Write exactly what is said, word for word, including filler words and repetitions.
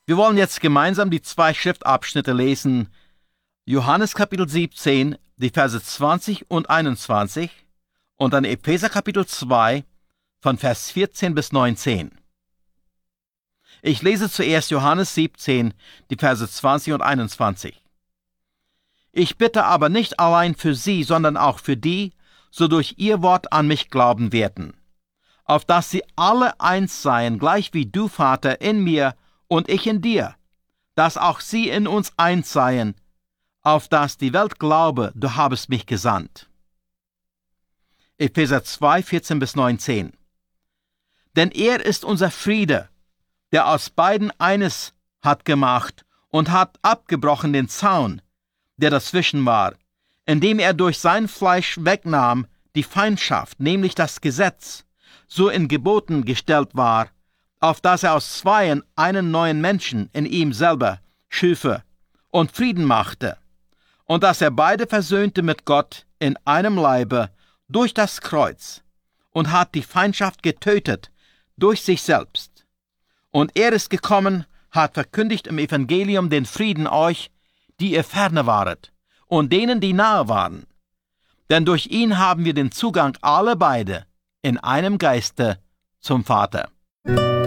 Wir wollen jetzt gemeinsam die zwei Schriftabschnitte lesen. Johannes Kapitel siebzehn, die Verse zwanzig und einundzwanzig und dann Epheser Kapitel zwei von Vers vierzehn bis neunzehn. Ich lese zuerst Johannes siebzehn, die Verse zwanzig und einundzwanzig. Ich bitte aber nicht allein für sie, sondern auch für die, so durch ihr Wort an mich glauben werden, auf dass sie alle eins seien, gleich wie du, Vater, in mir und ich in dir, dass auch sie in uns eins seien, auf dass die Welt glaube, du habest mich gesandt. Epheser zwei, vierzehn bis neunzehn. Denn er ist unser Friede, der aus beiden eines hat gemacht und hat abgebrochen den Zaun, der dazwischen war, indem er durch sein Fleisch wegnahm die Feindschaft, nämlich das Gesetz, so in Geboten gestellt war, auf dass er aus Zweien einen neuen Menschen in ihm selber schüfe und Frieden machte, und dass er beide versöhnte mit Gott in einem Leibe durch das Kreuz und hat die Feindschaft getötet durch sich selbst. Und er ist gekommen, hat verkündigt im Evangelium den Frieden euch, die ihr ferne waret, und denen, die nahe waren. Denn durch ihn haben wir den Zugang alle beide in einem Geiste zum Vater.